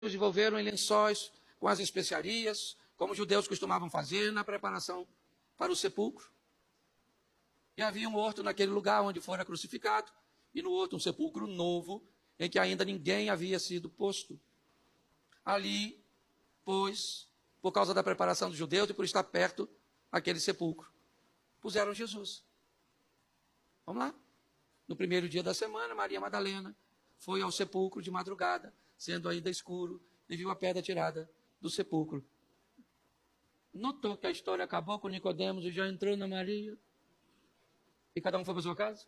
envolveram em lençóis com as especiarias, como os judeus costumavam fazer na preparação para o sepulcro. E havia um horto naquele lugar onde fora crucificado, e no outro um sepulcro novo, em que ainda ninguém havia sido posto. Ali, pois, por causa da preparação dos judeus e por estar perto aquele sepulcro, puseram Jesus. Vamos lá. No primeiro dia da semana, Maria Madalena foi ao sepulcro de madrugada, sendo ainda escuro, e viu a pedra tirada do sepulcro. Notou que a história acabou com Nicodemos e já entrou na Maria? E cada um foi para sua casa?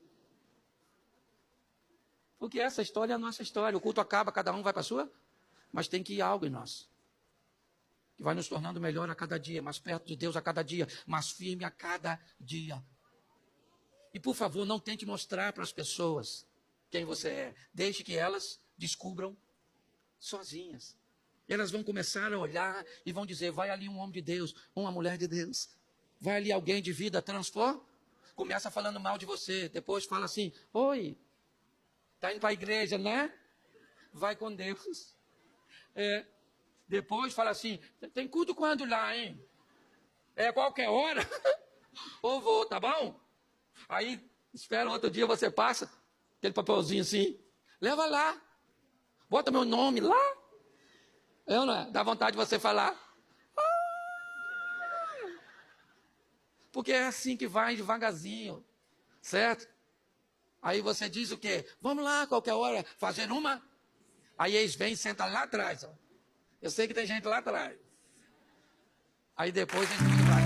Porque essa história é a nossa história. O culto acaba, cada um vai para a sua, mas tem que ir algo em nós, que vai nos tornando melhor a cada dia, mais perto de Deus a cada dia, mais firme a cada dia. E por favor, não tente mostrar para as pessoas quem você é. Deixe que elas descubram sozinhas. Elas vão começar a olhar e vão dizer, vai ali um homem de Deus, uma mulher de Deus. Vai ali alguém de vida, transforma. Começa falando mal de você, depois fala assim, oi, está indo para a igreja, né? Vai com Deus. Depois fala assim, tem culto quando lá, hein? Qualquer hora. Ou vou, tá bom? Aí, espera outro dia, você passa, aquele papelzinho assim, leva lá, bota meu nome lá. Não é? Dá vontade de você falar. Porque é assim que vai, devagarzinho, certo? Aí você diz o quê? Vamos lá, qualquer hora, fazer uma. Aí eles vêm e sentam lá atrás. Ó. Eu sei que tem gente lá atrás. Aí depois a gente vai.